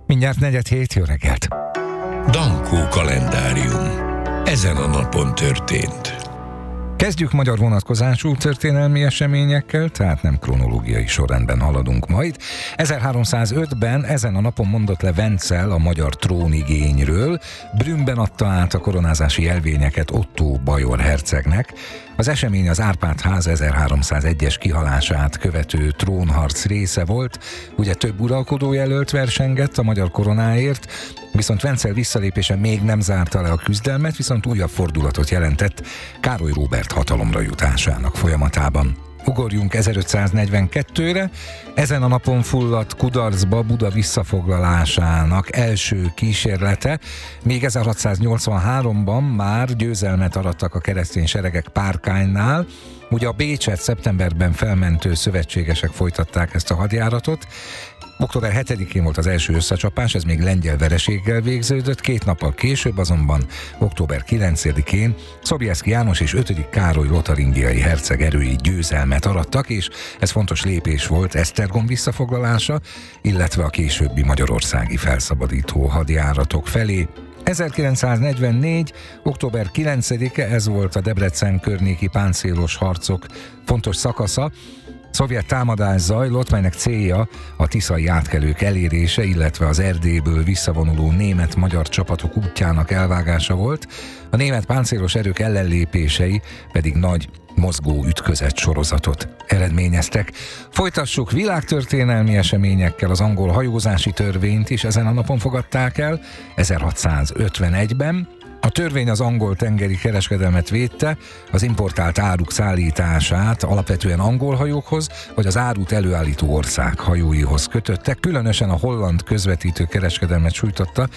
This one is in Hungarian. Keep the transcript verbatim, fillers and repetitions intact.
Mindjárt negyed hét, jó reggelt! Dankó kalendárium. Ezen a napon történt. Kezdjük magyar vonatkozású történelmi eseményekkel, tehát nem kronológiai sorrendben haladunk majd. ezerháromszázötben ezen a napon mondott le Vencel a magyar trónigényről, Brünnben adta át a koronázási jelvényeket Ottó bajor hercegnek. Az esemény az Árpád-ház ezerháromszázegyes kihalását követő trónharc része volt, ugye több uralkodó jelölt versengett a magyar koronáért, viszont Vencel visszalépése még nem zárta le a küzdelmet, viszont újabb fordulatot jelentett Károly Róbert hatalomra jutásának folyamatában. Ugorjunk ezerötszáznegyvenkettőre, ezen a napon fulladt kudarcba Buda visszafoglalásának első kísérlete, még ezerhatszáznyolcvanháromban már győzelmet arattak a keresztény seregek Párkánynál, ugye a Bécset szeptemberben felmentő szövetségesek folytatták ezt a hadjáratot. október hetedikén volt az első összecsapás, ez még lengyel vereséggel végződött, két nappal később azonban október kilencedikén Sobieski János és ötödik Károly lotaringiai herceg erői győzelmet arattak, és ez fontos lépés volt Esztergom visszafoglalása, illetve a későbbi magyarországi felszabadító hadjáratok felé. ezerkilencszáznegyvennégy. október kilencedike, ez volt a Debrecen környéki páncélos harcok fontos szakasza. Szovjet támadás zajlott, melynek célja a tiszai átkelők elérése, illetve az Erdélyből visszavonuló német-magyar csapatok útjának elvágása volt. A német páncélos erők ellenlépései pedig nagy mozgó ütközet sorozatot eredményeztek. Folytassuk világtörténelmi eseményekkel, az angol hajózási törvényt is ezen a napon fogadták el, ezerhatszázötvenegyben. A törvény az angol tengeri kereskedelmet védte, az importált áruk szállítását alapvetően angol hajókhoz, vagy az árut előállító ország hajóihoz kötötte, különösen a holland közvetítő kereskedelmet sújtotta,